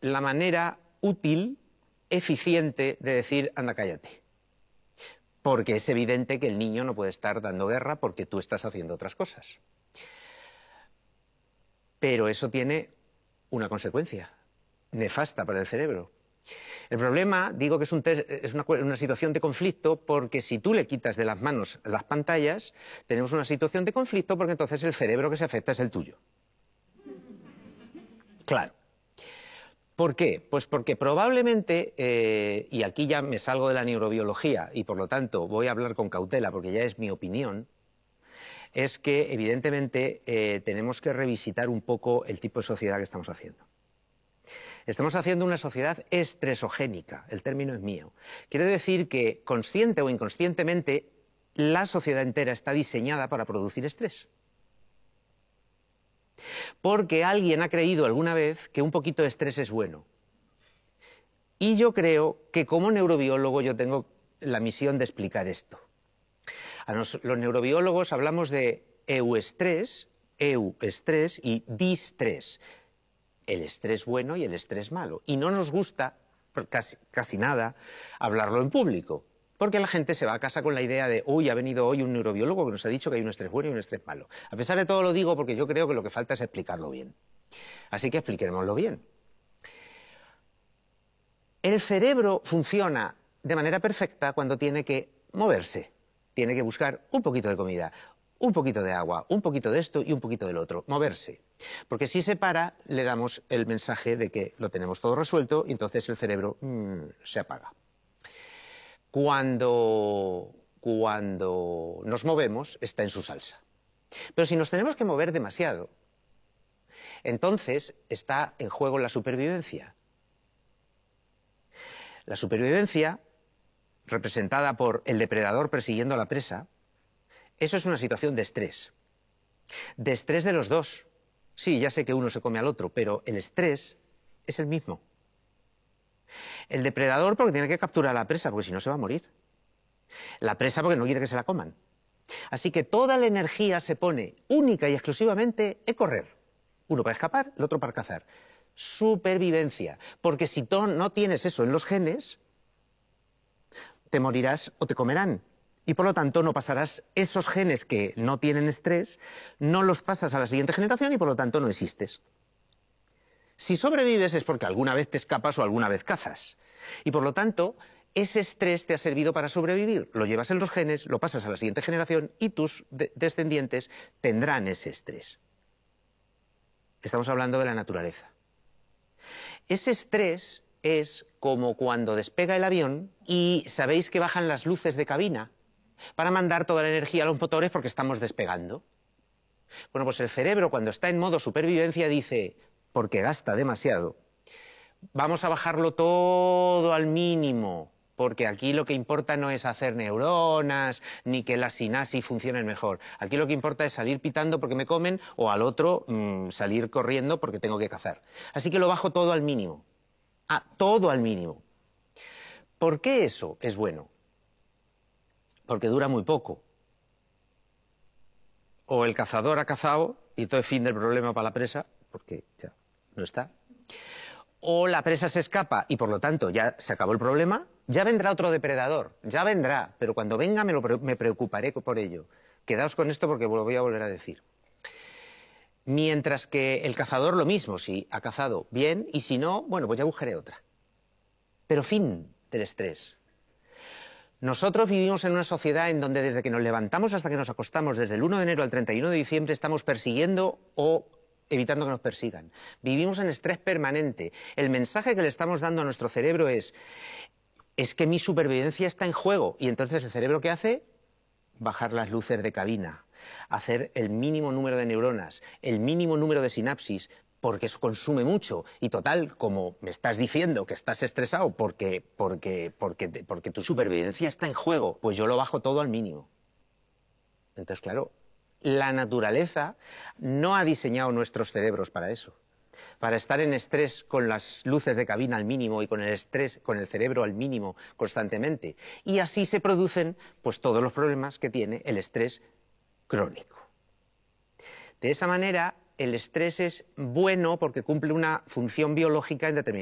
la manera útil, eficiente de decir anda cállate. Porque es evidente que el niño no puede estar dando guerra porque tú estás haciendo otras cosas. Pero eso tiene una consecuencia nefasta para el cerebro. El problema, digo que es una situación de conflicto porque si tú le quitas de las manos las pantallas, tenemos una situación de conflicto porque entonces el cerebro que se afecta es el tuyo. Claro. ¿Por qué? Pues porque probablemente, y aquí ya me salgo de la neurobiología y por lo tanto voy a hablar con cautela porque ya es mi opinión, es que evidentemente tenemos que revisitar un poco el tipo de sociedad que estamos haciendo. Estamos haciendo una sociedad estresogénica, el término es mío. Quiere decir que, consciente o inconscientemente, la sociedad entera está diseñada para producir estrés. Porque alguien ha creído alguna vez que un poquito de estrés es bueno. Y yo creo que como neurobiólogo yo tengo la misión de explicar esto. Los neurobiólogos hablamos de euestrés y distrés. El estrés bueno y el estrés malo. Y no nos gusta, casi nada, hablarlo en público. Porque la gente se va a casa con la idea de, uy, ha venido hoy un neurobiólogo que nos ha dicho que hay un estrés bueno y un estrés malo. A pesar de todo lo digo porque yo creo que lo que falta es explicarlo bien. Así que expliquémoslo bien. El cerebro funciona de manera perfecta cuando tiene que moverse. Tiene que buscar un poquito de comida, un poquito de agua, un poquito de esto y un poquito del otro. Moverse. Porque si se para, le damos el mensaje de que lo tenemos todo resuelto y entonces el cerebro se apaga. Cuando nos movemos, está en su salsa. Pero si nos tenemos que mover demasiado, entonces está en juego la supervivencia. La supervivencia, representada por el depredador persiguiendo a la presa, eso es una situación de estrés. De estrés de los dos. Sí, ya sé que uno se come al otro, pero el estrés es el mismo. El depredador porque tiene que capturar a la presa, porque si no se va a morir. La presa porque no quiere que se la coman. Así que toda la energía se pone única y exclusivamente en correr. Uno para escapar, el otro para cazar. Supervivencia. Porque si tú no tienes eso en los genes, te morirás o te comerán. Y por lo tanto no pasarás esos genes que no tienen estrés, no los pasas a la siguiente generación y por lo tanto no existes. Si sobrevives es porque alguna vez te escapas o alguna vez cazas. Y por lo tanto, ese estrés te ha servido para sobrevivir. Lo llevas en los genes, lo pasas a la siguiente generación y tus descendientes tendrán ese estrés. Estamos hablando de la naturaleza. Ese estrés es como cuando despega el avión y sabéis que bajan las luces de cabina para mandar toda la energía a los motores porque estamos despegando. Bueno, pues el cerebro cuando está en modo supervivencia dice, porque gasta demasiado, vamos a bajarlo todo al mínimo, porque aquí lo que importa no es hacer neuronas, ni que las sinapsis funcionen mejor. Aquí lo que importa es salir pitando porque me comen, o al otro salir corriendo porque tengo que cazar. Así que lo bajo todo al mínimo. Todo al mínimo. ¿Por qué eso es bueno? Porque dura muy poco. O el cazador ha cazado y todo es fin del problema para la presa, porque ya no está. O la presa se escapa y por lo tanto ya se acabó el problema, ya vendrá otro depredador, ya vendrá, pero cuando venga me preocuparé por ello. Quedaos con esto porque lo voy a volver a decir. Mientras que el cazador lo mismo, si ha cazado bien y si no, bueno, pues ya buscaré otra. Pero fin del estrés. Nosotros vivimos en una sociedad en donde desde que nos levantamos hasta que nos acostamos, desde el 1 de enero al 31 de diciembre, estamos persiguiendo o evitando que nos persigan. Vivimos en estrés permanente. El mensaje que le estamos dando a nuestro cerebro es que mi supervivencia está en juego. Y entonces el cerebro, ¿qué hace? Bajar las luces de cabina, hacer el mínimo número de neuronas, el mínimo número de sinapsis, porque eso consume mucho. Y total, como me estás diciendo que estás estresado porque tu supervivencia está en juego, pues yo lo bajo todo al mínimo. Entonces, claro, la naturaleza no ha diseñado nuestros cerebros para eso. Para estar en estrés con las luces de cabina al mínimo y con el estrés, con el cerebro al mínimo constantemente. Y así se producen pues todos los problemas que tiene el estrés crónico. De esa manera, el estrés es bueno porque cumple una función biológica en determinado